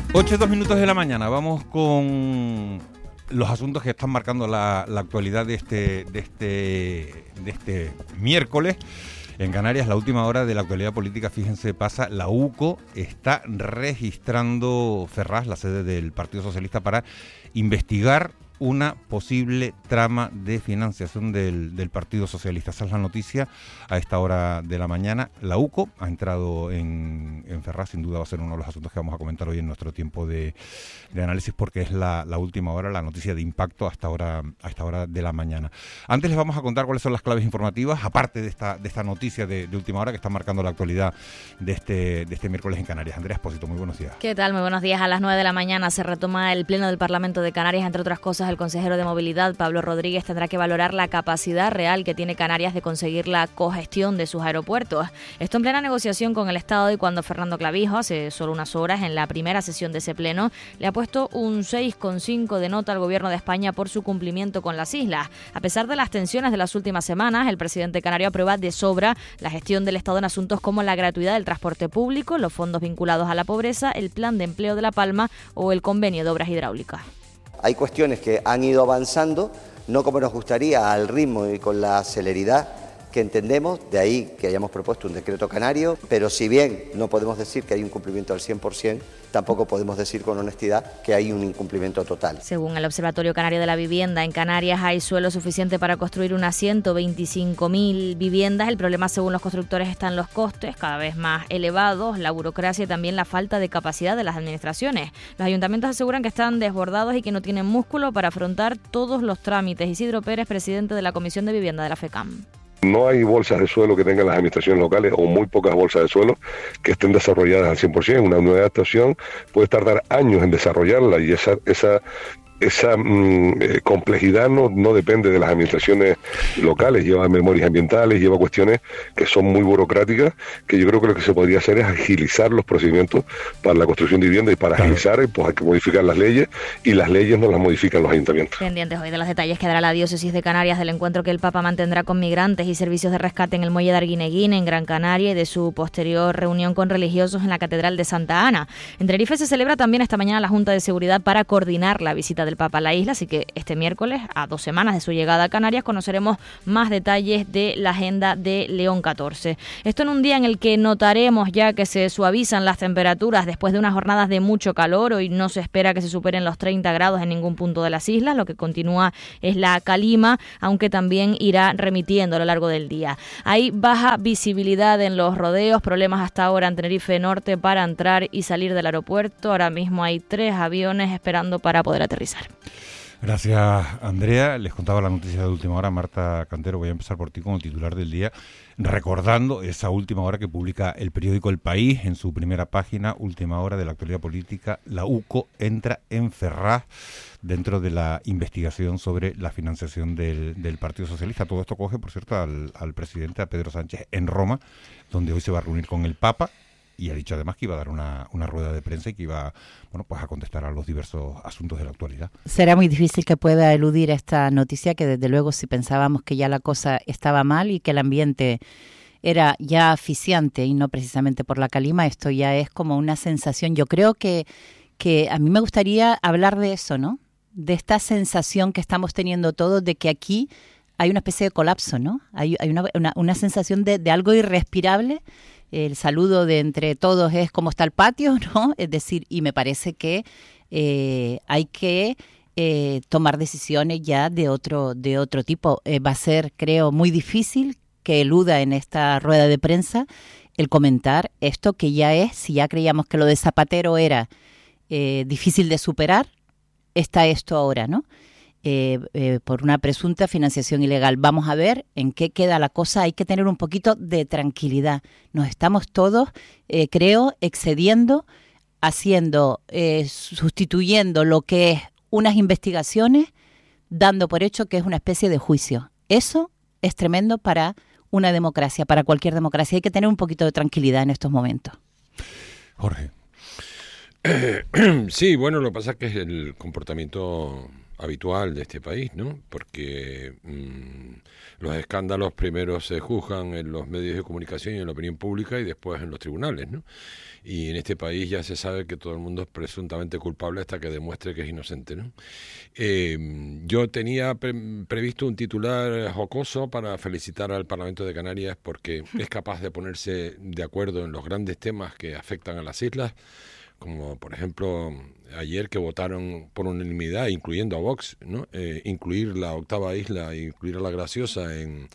8:02 de la mañana, vamos con los asuntos que están marcando la actualidad de este miércoles. En Canarias, la última hora de la actualidad política, fíjense, pasa, la UCO está registrando Ferraz, la sede del Partido Socialista, para investigar una posible trama de financiación del Partido Socialista. Esa es la noticia a esta hora de la mañana. La UCO ha entrado en Ferraz, sin duda va a ser uno de los asuntos que vamos a comentar hoy en nuestro tiempo de análisis, porque es la última hora, la noticia de impacto a esta hora de la mañana. Antes les vamos a contar cuáles son las claves informativas, aparte de esta noticia de última hora que está marcando la actualidad de este miércoles en Canarias. Andrea Espósito, muy buenos días. ¿Qué tal? Muy buenos días. A las 9 de la mañana se retoma el Pleno del Parlamento de Canarias. Entre otras cosas, el consejero de Movilidad, Pablo Rodríguez, tendrá que valorar la capacidad real que tiene Canarias de conseguir la cogestión de sus aeropuertos. Esto en plena negociación con el Estado, y cuando Fernando Clavijo, hace solo unas horas, en la primera sesión de ese pleno, le ha puesto un 6,5 de nota al Gobierno de España por su cumplimiento con las islas. A pesar de las tensiones de las últimas semanas, el presidente canario aprueba de sobra la gestión del Estado en asuntos como la gratuidad del transporte público, los fondos vinculados a la pobreza, el plan de empleo de La Palma o el convenio de obras hidráulicas. Hay cuestiones que han ido avanzando, no como nos gustaría, al ritmo y con la celeridad que entendemos, de ahí que hayamos propuesto un decreto canario, pero si bien no podemos decir que hay un cumplimiento al 100%, tampoco podemos decir con honestidad que hay un incumplimiento total. Según el Observatorio Canario de la Vivienda, en Canarias hay suelo suficiente para construir unas 125.000 viviendas. El problema, según los constructores, está en los costes cada vez más elevados, la burocracia y también la falta de capacidad de las administraciones. Los ayuntamientos aseguran que están desbordados y que no tienen músculo para afrontar todos los trámites. Isidro Pérez, presidente de la Comisión de Vivienda de la FECAM. No hay bolsas de suelo que tengan las administraciones locales, o muy pocas bolsas de suelo que estén desarrolladas al 100%. Una nueva estación puede tardar años en desarrollarla, y esa complejidad no depende de las administraciones locales, lleva memorias ambientales, lleva cuestiones que son muy burocráticas, que yo creo que lo que se podría hacer es agilizar los procedimientos para la construcción de vivienda, y para agilizar pues hay que modificar las leyes, y las leyes no las modifican los ayuntamientos. Pendientes hoy de los detalles que dará la Diócesis de Canarias del encuentro que el Papa mantendrá con migrantes y servicios de rescate en el muelle de Arguineguín, en Gran Canaria, y de su posterior reunión con religiosos en la Catedral de Santa Ana. En Tenerife se celebra también esta mañana la Junta de Seguridad para coordinar la visita del Papa a la isla, así que este miércoles, a 2 semanas de su llegada a Canarias, conoceremos más detalles de la agenda de León XIV. Esto en un día en el que notaremos ya que se suavizan las temperaturas después de unas jornadas de mucho calor. Hoy no se espera que se superen los 30 grados en ningún punto de las islas, lo que continúa es la calima, aunque también irá remitiendo a lo largo del día. Hay baja visibilidad en los rodeos, problemas hasta ahora en Tenerife Norte para entrar y salir del aeropuerto. Ahora mismo hay 3 aviones esperando para poder aterrizar. Gracias, Andrea. Les contaba la noticia de última hora. Marta Cantero, voy a empezar por ti con el titular del día, recordando esa última hora que publica el periódico El País en su primera página, última hora de la actualidad política. La UCO entra en Ferraz dentro de la investigación sobre la financiación del Partido Socialista. Todo esto coge, por cierto, al presidente, a Pedro Sánchez, en Roma, donde hoy se va a reunir con el Papa, y ha dicho además que iba a dar una rueda de prensa y que iba pues a contestar a los diversos asuntos de la actualidad. Será muy difícil que pueda eludir esta noticia, que desde luego, si pensábamos que ya la cosa estaba mal y que el ambiente era ya asfixiante y no precisamente por la calima, esto ya es como una sensación. Yo creo que a mí me gustaría hablar de eso, ¿no? De esta sensación que estamos teniendo todos de que aquí hay una especie de colapso, ¿no? Hay una sensación de algo irrespirable. El saludo de entre todos es ¿cómo está el patio?, ¿no? Es decir, y me parece que hay que tomar decisiones ya de otro tipo. Va a ser, creo, muy difícil que eluda en esta rueda de prensa el comentar esto que ya es, si ya creíamos que lo de Zapatero era difícil de superar, está esto ahora, ¿no? Por una presunta financiación ilegal. Vamos a ver en qué queda la cosa. Hay que tener un poquito de tranquilidad. Nos estamos todos, creo, excediendo, sustituyendo lo que es unas investigaciones, dando por hecho que es una especie de juicio. Eso es tremendo para una democracia, para cualquier democracia. Hay que tener un poquito de tranquilidad en estos momentos. Jorge. Sí, bueno, lo que pasa es que el comportamiento habitual de este país, ¿no? Porque los escándalos primero se juzgan en los medios de comunicación y en la opinión pública y después en los tribunales, ¿no? Y en este país ya se sabe que todo el mundo es presuntamente culpable hasta que demuestre que es inocente, ¿no? Yo tenía previsto un titular jocoso para felicitar al Parlamento de Canarias porque es capaz de ponerse de acuerdo en los grandes temas que afectan a las islas, como por ejemplo ayer que votaron por unanimidad, incluyendo a Vox, ¿no? Incluir la octava isla, incluir a La Graciosa en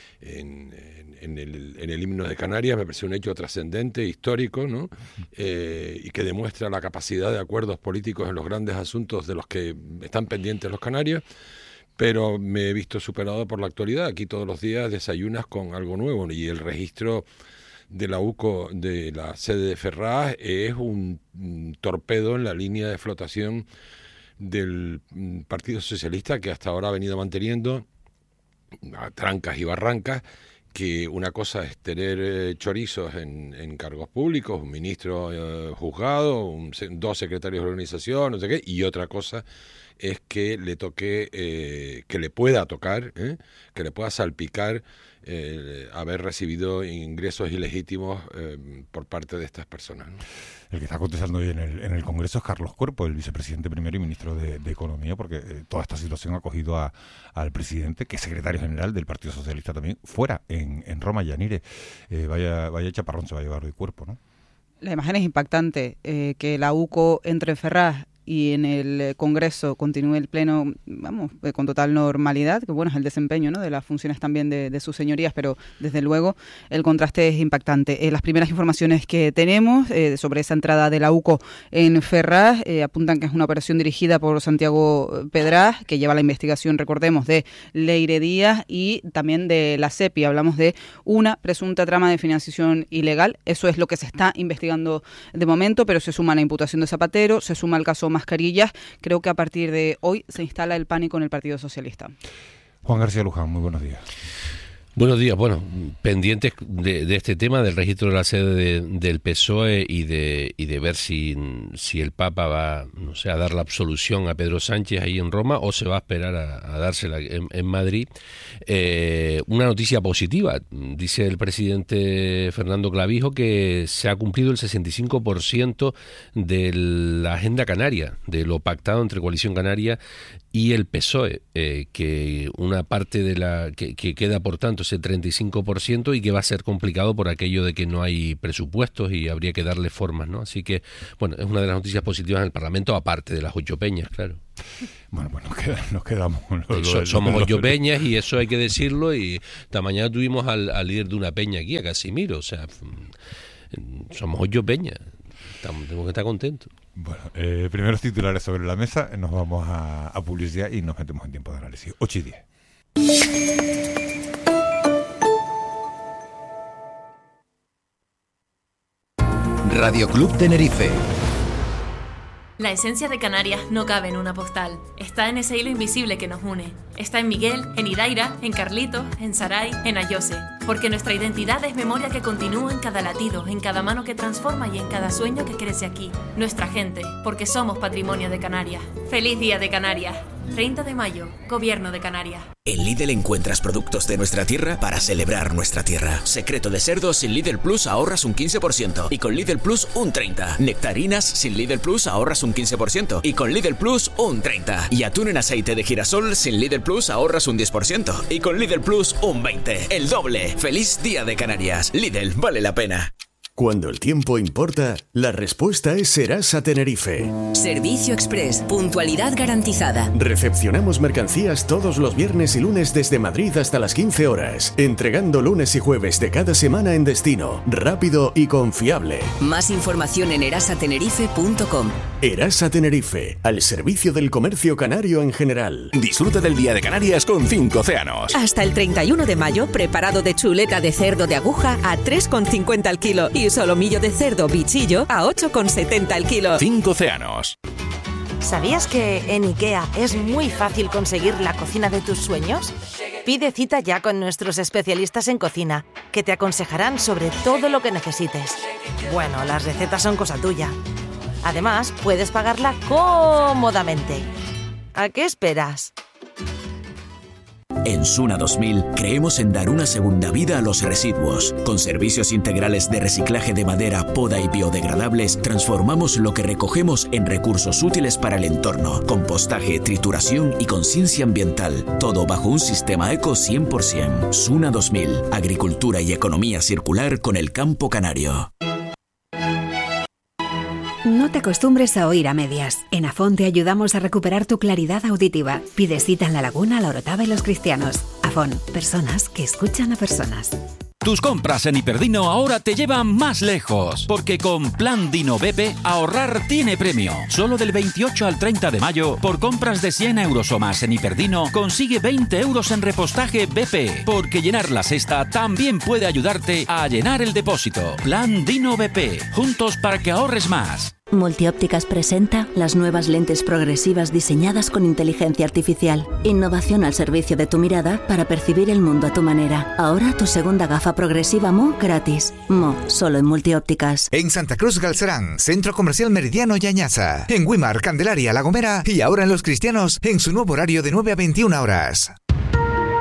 el himno de Canarias. Me pareció un hecho trascendente, histórico, ¿no? Y que demuestra la capacidad de acuerdos políticos en los grandes asuntos de los que están pendientes los canarios. Pero me he visto superado por la actualidad. Aquí todos los días desayunas con algo nuevo y el registro de la UCO de la sede de Ferraz es un torpedo en la línea de flotación del Partido Socialista, que hasta ahora ha venido manteniendo a trancas y barrancas que una cosa es tener chorizos en cargos públicos, un ministro juzgado, dos secretarios de organización, no sé qué, y otra cosa es que le toque, que le pueda tocar, que le pueda salpicar haber recibido ingresos ilegítimos por parte de estas personas, ¿no? El que está contestando hoy en el Congreso es Carlos Cuerpo, el vicepresidente primero y ministro de Economía, porque toda esta situación ha cogido al presidente, que es secretario general del Partido Socialista también, fuera, en Roma. Yanire, vaya chaparrón se va a llevar hoy Cuerpo, ¿no? La imagen es impactante, que la UCO entre en Ferraz y en el Congreso continúe el pleno, vamos, con total normalidad, que bueno, es el desempeño, ¿no?, de las funciones también de sus señorías, pero desde luego el contraste es impactante. Las primeras informaciones que tenemos sobre esa entrada de la UCO en Ferraz apuntan que es una operación dirigida por Santiago Pedraz, que lleva la investigación, recordemos, de Leire Díaz y también de la SEPI. Hablamos de una presunta trama de financiación ilegal. Eso es lo que se está investigando de momento, pero se suma la imputación de Zapatero, se suma el caso mascarillas. Creo que a partir de hoy se instala el pánico en el Partido Socialista. Juan García Luján, muy buenos días. Buenos días. Bueno, pendientes de este tema del registro de la sede del PSOE y de ver si el Papa va, no sé, a dar la absolución a Pedro Sánchez ahí en Roma o se va a esperar a dársela en Madrid. Una noticia positiva, dice el presidente Fernando Clavijo, que se ha cumplido el 65% de la agenda canaria, de lo pactado entre Coalición Canaria y el PSOE, que una parte de la que queda, por tanto, ese 35%, y que va a ser complicado por aquello de que no hay presupuestos y habría que darle formas, ¿no? Así que, bueno, es una de las noticias positivas en el Parlamento, aparte de las 8 peñas, claro. Bueno, pues nos quedamos. Somos 8 peñas y eso hay que decirlo, y esta mañana tuvimos al líder de una peña aquí, a Casimiro, o sea, somos 8 peñas. Tenemos que estar contentos. Bueno, primeros titulares sobre la mesa, nos vamos a publicidad y nos metemos en tiempo de análisis. 8:10. Radio Club Tenerife. La esencia de Canarias no cabe en una postal. Está en ese hilo invisible que nos une. Está en Miguel, en Idaira, en Carlitos, en Saray, en Ayose. Porque nuestra identidad es memoria que continúa en cada latido, en cada mano que transforma y en cada sueño que crece aquí. Nuestra gente, porque somos patrimonio de Canarias. ¡Feliz Día de Canarias! 30 de mayo, Gobierno de Canarias. En Lidl encuentras productos de nuestra tierra para celebrar nuestra tierra. Secreto de cerdo sin Lidl Plus ahorras un 15% y con Lidl Plus un 30%. Nectarinas sin Lidl Plus ahorras un 15% y con Lidl Plus un 30%. Y atún en aceite de girasol sin Lidl Plus ahorras un 10% y con Lidl Plus un 20%. El doble. ¡Feliz Día de Canarias! Lidl, vale la pena. Cuando el tiempo importa, la respuesta es Serasa Tenerife. Servicio Express, puntualidad garantizada. Recepcionamos mercancías todos los viernes y lunes desde Madrid hasta las 15 horas, entregando lunes y jueves de cada semana en destino, rápido y confiable. Más información en erasatenerife.com. Erasa Tenerife, al servicio del comercio canario en general. Disfruta del Día de Canarias con 5 océanos. Hasta el 31 de mayo, preparado de chuleta de cerdo de aguja a 3,50 al kilo y solomillo de cerdo bichillo a 8,70 al kilo. 5 océanos. ¿Sabías que en IKEA es muy fácil conseguir la cocina de tus sueños? Pide cita ya con nuestros especialistas en cocina, que te aconsejarán sobre todo lo que necesites. Bueno, las recetas son cosa tuya. Además, puedes pagarla cómodamente. ¿A qué esperas? En Suna 2000 creemos en dar una segunda vida a los residuos. Con servicios integrales de reciclaje de madera, poda y biodegradables, transformamos lo que recogemos en recursos útiles para el entorno. Compostaje, trituración y conciencia ambiental. Todo bajo un sistema eco 100%. Suna 2000. Agricultura y economía circular con el campo canario. No te acostumbres a oír a medias. En Afón te ayudamos a recuperar tu claridad auditiva. Pide cita en La Laguna, La Orotava y Los Cristianos. Afón, personas que escuchan a personas. Tus compras en Hiperdino ahora te llevan más lejos, porque con Plan Dino BP ahorrar tiene premio. Solo del 28 al 30 de mayo, por compras de 100 euros o más en Hiperdino, consigue 20 euros en repostaje BP, porque llenar la cesta también puede ayudarte a llenar el depósito. Plan Dino BP, juntos para que ahorres más. Multiópticas presenta las nuevas lentes progresivas diseñadas con inteligencia artificial. Innovación al servicio de tu mirada para percibir el mundo a tu manera. Ahora tu segunda gafa progresiva Mo gratis. Mo, solo en Multiópticas. En Santa Cruz Galcerán, Centro Comercial Meridiano y Añaza. En Güímar, Candelaria, La Gomera y ahora en Los Cristianos en su nuevo horario de 9 a 21 horas.